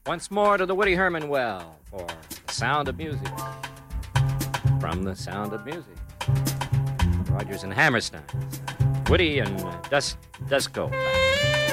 Once more to the Woody Herman well for The Sound of Music. From The Sound of Music. Rodgers and Hammerstein. Woody and Dusko.